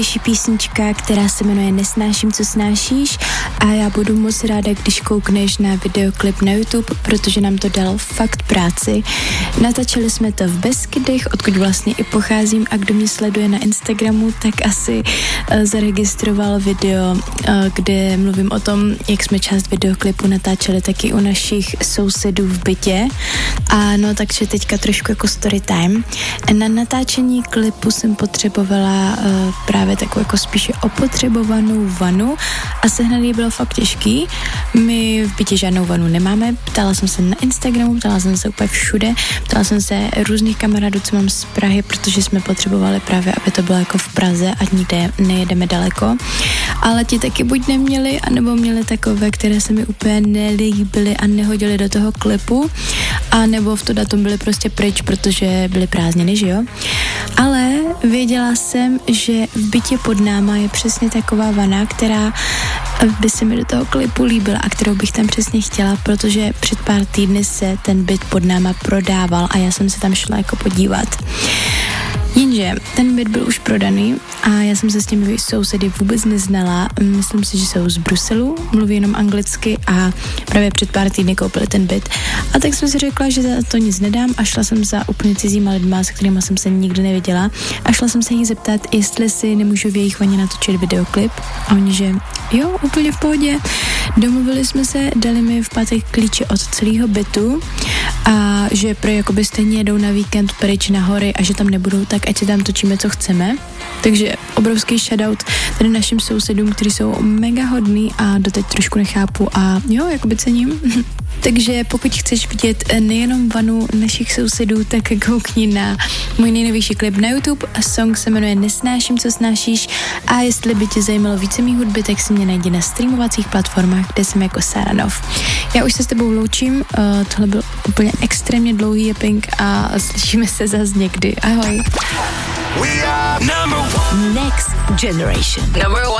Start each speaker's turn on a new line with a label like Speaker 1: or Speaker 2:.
Speaker 1: další písnička, která se jmenuje Nesnáším, co snášíš, a já budu moc ráda, když koukneš na videoklip na YouTube, protože nám to dal fakt práci. Natáčeli jsme to v Beskydech, odkud vlastně i pocházím, a kdo mě sleduje na Instagramu, tak asi zaregistroval video, kde mluvím o tom, jak jsme část videoklipu natáčeli taky u našich sousedů v bytě. A no, takže teďka trošku jako story time. Na natáčení klipu jsem potřebovala právě takovou jako spíše opotřebovanou vanu a sehnat ji bylo fakt těžký. My v bytě žádnou vanu nemáme, ptala jsem se na Instagramu, ptala jsem se úplně všude, ptala jsem se různých kamarádů, co mám z Prahy, protože jsme potřebovali právě, aby to bylo jako v Praze, ať nikde nejedeme daleko. Ale ti taky buď neměli, anebo měli takové, které se mi úplně nelíbily a nehodily do toho klipu, a nebo v to datum byly prostě pryč, protože byly prázdniny, že jo? Ale věděla jsem, že v bytě pod náma je přesně taková vana, která by se mi do toho klipu líbila a kterou bych tam přesně chtěla, protože před pár týdny se ten byt pod náma prodával a já jsem se tam šla jako podívat. Jenže ten byt byl už prodaný a já jsem se s těmi sousedy vůbec neznala. Myslím si, že jsou z Bruselu, mluví jenom anglicky a právě před pár týdny koupili ten byt. A tak jsem si řekla, že za to nic nedám a šla jsem za úplně cizíma lidma, se kterýma jsem se nikdy neviděla, a šla jsem se jich zeptat, jestli si nemůžu v jejich vaně natočit videoklip. A oni, že jo, úplně v pohodě. Domluvili jsme se, dali mi v pátek klíče od celého bytu a že pro jakoby stejně jedou na víkend pryč na hory a že tam nebudou, tak ať si tam točíme, co chceme. Takže obrovský shoutout tady našim sousedům, kteří jsou mega hodný a doteď trošku nechápu a jo, jakoby cením. Takže pokud chceš vidět nejenom vanu našich sousedů, tak koukni na můj nejnovější klip na YouTube. Song se jmenuje Nesnáším, co snášíš, a jestli by tě zajímalo více mých hudby, tak si mě najdi na streamovacích platformách, kde jsem jako Saranov. Já už se s tebou loučím, tohle byl úplně extrémně dlouhý japing a slyšíme se zase někdy. Ahoj.
Speaker 2: Next Generation.